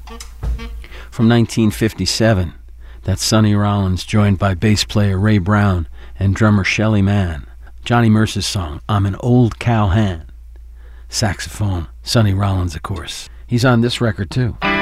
From 1957, that's Sonny Rollins joined by bass player Ray Brown and drummer Shelly Manne. Johnny Mercer's song, I'm an Old Cowhand. Saxophone, Sonny Rollins, of course. He's on this record too.